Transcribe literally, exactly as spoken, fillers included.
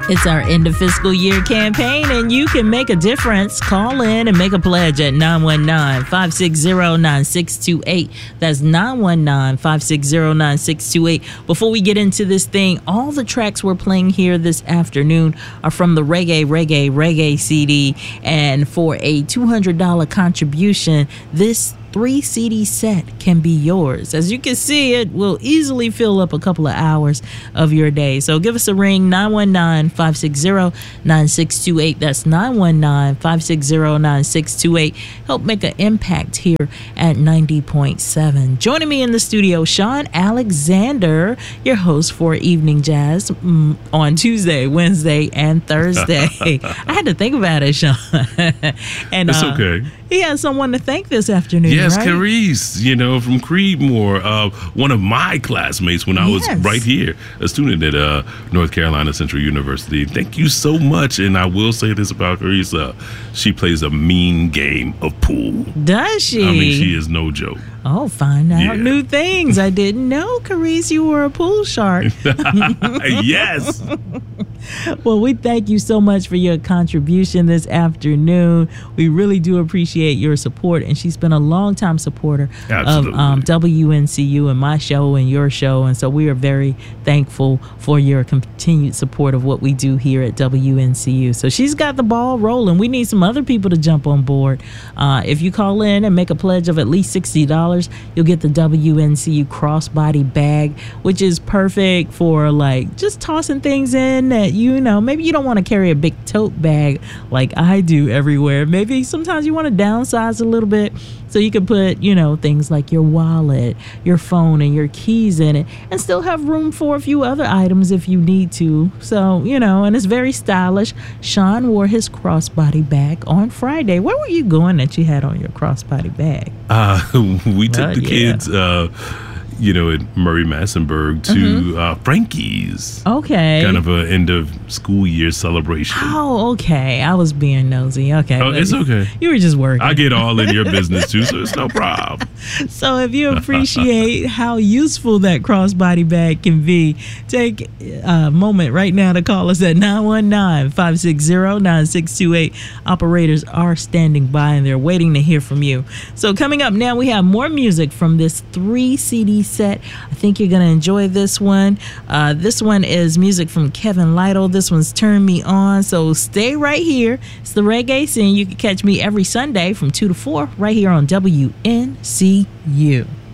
It's our end of fiscal year campaign, and you can make a difference. Call in and make a pledge at nine one nine, five six zero, nine six two eight. That's nine one nine, five six zero, nine six two eight. Before we get into this thing, all the tracks we're playing here this afternoon are from the Reggae, Reggae, Reggae C D. And for a two hundred dollars contribution, this three C D set can be yours. As you can see, it will easily fill up a couple of hours of your day. So give us a ring, nine one nine, five six zero, nine six two eight. That's nine one nine, five six zero, nine six two eight. Help make an impact here at ninety point seven. Joining me in the studio, Sean Alexander, your host for Evening Jazz mm, on Tuesday, Wednesday, and Thursday. I had to think about it, Sean. and It's uh, okay. He has someone to thank this afternoon. Yes, right? Carice, you know, from Creedmoor, uh, one of my classmates when I was Yes. right here, a student at uh, North Carolina Central University. Thank you so much. And I will say this about Carice, uh, she plays a mean game of pool. Does she? I mean, she is no joke. Oh, find out Yeah. new things. I didn't know, Carice, you were a pool shark. Yes. Well, we thank you so much for your contribution this afternoon. We really do appreciate your support, and she's been a long-time supporter Absolutely. of um, W N C U and my show and your show, and so we are very thankful for your continued support of what we do here at W N C U. So she's got the ball rolling. We need some other people to jump on board. Uh, if you call in and make a pledge of at least sixty dollars, you'll get the W N C U crossbody bag, which is perfect for like just tossing things in that, you know, maybe you don't want to carry a big tote bag like I do everywhere. Maybe sometimes you want to downsize a little bit, so you can put, you know, things like your wallet, your phone, and your keys in it, and still have room for a few other items if you need to. So, you know, and it's very stylish. Sean wore his crossbody bag on Friday. Where were you going that you had on your crossbody bag? Uh, we took Oh, the yeah. kids, uh, you know, at Murray Massenburg to Mm-hmm. uh, Frankie's. Okay. Kind of an end of school year celebration. Oh, okay. I was being nosy. Okay. Oh, but it's okay. You were just working. I get all in your business too, so it's no problem. So if you appreciate how useful that crossbody bag can be, take a moment right now to call us at nine one nine, five six zero, nine six two eight. Operators are standing by and they're waiting to hear from you. So coming up now, we have more music from this three C D set. I think you're going to enjoy this one. Uh, this one is music from Kevin Lytle. This one's Turn Me On. So stay right here. It's the Reggae Scene. You can catch me every Sunday from two to four right here on W N C U.